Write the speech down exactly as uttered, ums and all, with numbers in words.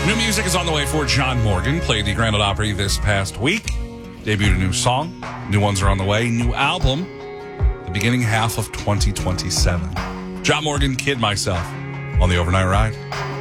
New music is on the way for John Morgan. Played the Grand Ole Opry this past week. Debuted a new song. New ones are on the way. New album. The beginning half of twenty twenty-seven. John Morgan, Kid Myself on the Overnight Ride.